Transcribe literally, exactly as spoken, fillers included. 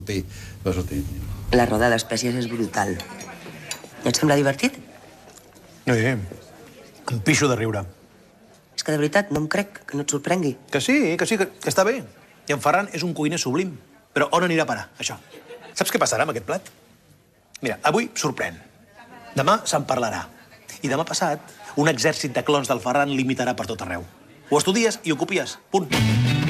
Sí, va sortir. La roda d'espècies és brutal. Et sembla divertit? Sí, em pixo de riure. És que de veritat no em crec que no et sorprengui. Que sí, que sí, que, que està bé. I en Ferran és un cuiner sublim. Però on anirà a parar, això? Saps què passarà amb aquest plat? Mira, avui sorprèn. Demà se'n parlarà. I demà passat, un exèrcit de clons del Ferran l'imitarà per tot arreu. Ho estudies i ho copies. Punt.